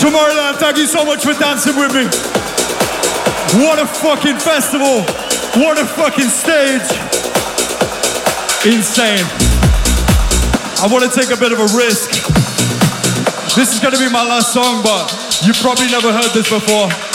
Tomorrowland, thank you so much for dancing with me. What a fucking festival. What a fucking stage. Insane. I want to take a bit of a risk. This is going to be my last song, but you've probably never heard this before.